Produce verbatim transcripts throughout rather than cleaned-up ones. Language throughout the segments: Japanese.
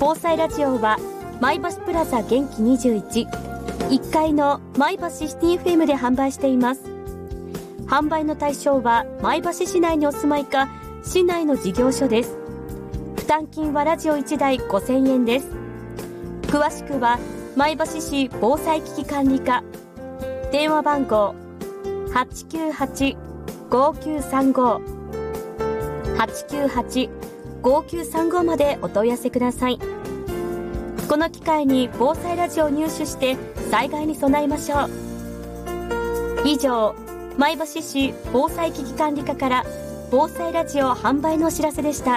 防災ラジオは前橋プラザ元気にじゅういち、いっかいの前橋シティ エフエム で販売しています。販売の対象は前橋市内にお住まいか市内の事業所です。負担金はラジオいちだいごせんえんです。詳しくは前橋市防災危機管理課、電話番号 はちきゅうはち ごきゅうさんご はちきゅうはち ごきゅうさんご までお問い合わせください。この機会に防災ラジオを入手して災害に備えましょう。以上、前橋市防災危機管理課から防災ラジオ販売のお知らせでした。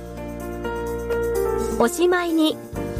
おしまいに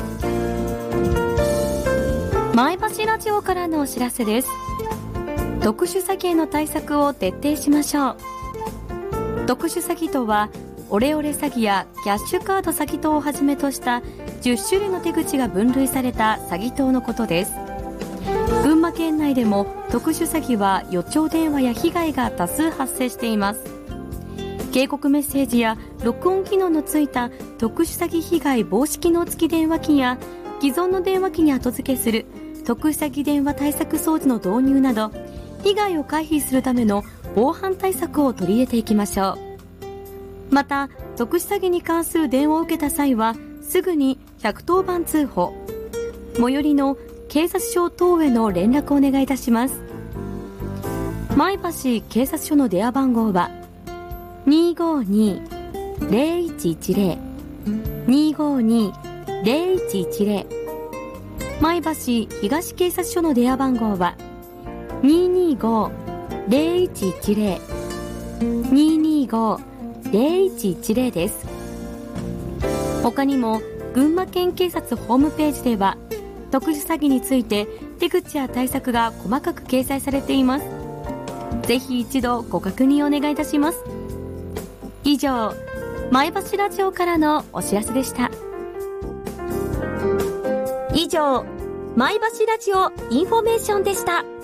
前橋ラジオからのお知らせです。特殊詐欺への対策を徹底しましょう。特殊詐欺とはオレオレ詐欺やキャッシュカード詐欺等をはじめとしたじゅっしゅるいの手口が分類された詐欺等のことです。群馬県内でも特殊詐欺は予兆電話や被害が多数発生しています。警告メッセージや録音機能のついた特殊詐欺被害防止機能付き電話機や既存の電話機に後付けする特殊詐欺電話対策装置の導入など、被害を回避するための防犯対策を取り入れていきましょう。また、特殊詐欺に関する電話を受けた際はすぐにひゃくとおばん通報、最寄りの警察署等への連絡をお願いいたします。前橋警察署の電話番号は にーごーにー ぜろいちいちぜろ にーごーにー ぜろいちいちぜろ、前橋東警察署の電話番号は にーにーごー ぜろいちいちぜろ にーにーごー ぜろいちいちぜろ です。他にも群馬県警察ホームページでは特殊詐欺について手口や対策が細かく掲載されています。ぜひ一度ご確認をお願いいたします。以上、前橋ラジオからのお知らせでした。以上、前橋ラジオインフォメーションでした。